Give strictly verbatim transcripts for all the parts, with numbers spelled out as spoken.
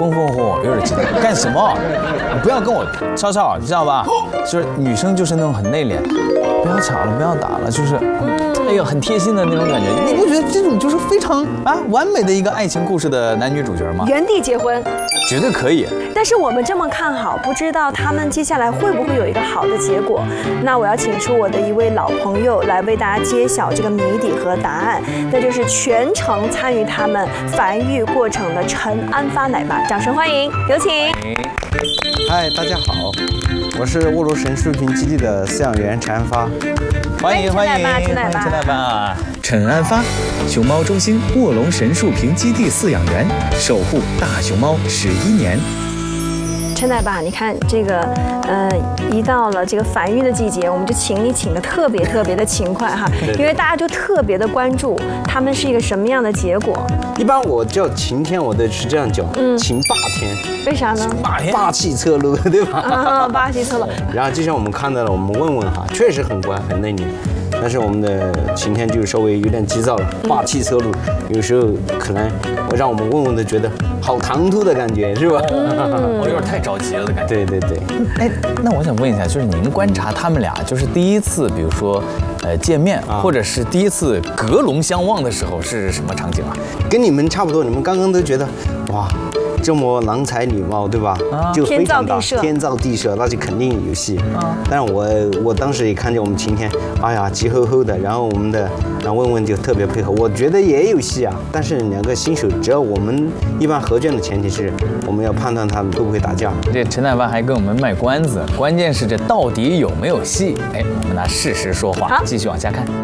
风风火火，有点激动。干什么？你不要跟我吵吵，你知道吧？就是女生就是那种很内敛，不要吵了，不要打了，就是，哎呦，很贴心的那种感觉。你不觉得这种就是非常啊完美的一个爱情故事的男女主角吗？ 原地结婚， 绝对可以。 但是我们这么看好，不知道他们接下来会不会有一个好的结果？那我要请出我的一位老朋友来为大家揭晓这个谜底和答案，那就是全程参与他们繁育过程的陈安发奶爸，掌声欢迎，有请。 嗨，大家好，我是卧龙神树坪基地的饲养员陈安发， 欢迎欢迎陈奶爸， 陈奶爸。 陈安发，熊猫中心卧龙神树坪基地饲养员，守护大熊猫十一年。 陈奶爸，你看这个，呃，一到了这个繁育的季节，我们就请你请的特别特别的勤快哈，因为大家就特别的关注他们是一个什么样的结果。 一般我叫晴天，我的是这样叫，嗯，晴霸天。 为啥呢？ 霸气侧漏，对吧？ 啊，霸气侧漏。 然后就像我们看到了，我们问问哈，确实很乖，很内敛。但是我们的晴天就稍微有点急躁了，霸气侧漏，有时候可能会让我们问问的觉得好唐突的感觉，是吧？ 嗯，我有点太着急了的感觉。 对对对。 哎，那我想问一下，就是您观察他们俩，就是第一次，比如说，呃，见面，或者是第一次隔笼相望的时候，是什么场景啊？ 跟你们差不多，你们刚刚都觉得，哇。这么郎才女貌，对吧？啊、就非常大，天造地设，那就肯定有戏。啊、但是我我当时也看见我们晴天，哎呀，急吼吼的，然后我们的然后问问就特别配合，我觉得也有戏啊。但是两个新手，只要我们一般合卷的前提是，我们要判断他们会不会打架。 这陈奶爸还跟我们卖关子，关键是这到底有没有戏？哎，我们拿事实说话，继续往下看。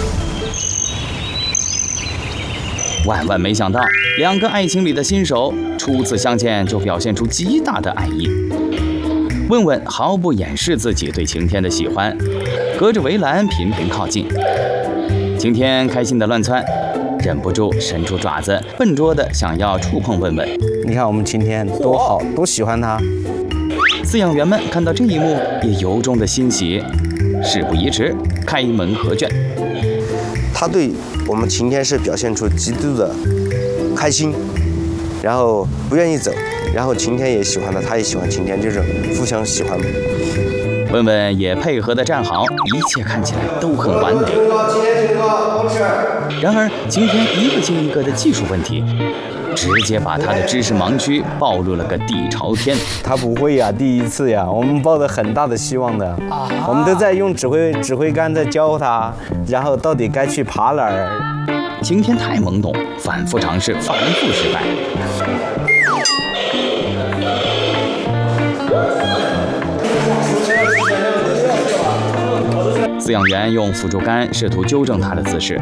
万万没想到，两个爱情里的新手初次相见就表现出极大的爱意。问问毫不掩饰自己对晴天的喜欢，隔着围栏频频靠近。晴天开心的乱窜，忍不住伸出爪子，笨拙的想要触碰问问。 你看我们晴天多好，多喜欢他。 饲养员们看到这一幕也由衷的欣喜。事不宜迟，开门合卷。 他对我们晴天是表现出极度的开心，然后不愿意走，然后晴天也喜欢他，他也喜欢晴天，就是互相喜欢。 问问也配合的站好，一切看起来都很完美。然而晴天一个接一个的技术问题，直接把他的知识盲区暴露了个底朝天。 他不会呀，第一次呀，我们抱着很大的希望的，啊、我们都在用指挥指挥杆在教他，然后到底该去爬哪儿。 晴天太懵懂，反复尝试，反复失败。饲养员用辅助杆试图纠正他的姿势。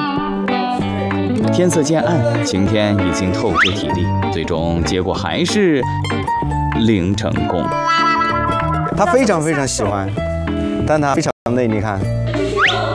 天色渐暗，晴天已经透支体力，最终结果还是零成功。 他非常非常喜欢，但他非常累，你看，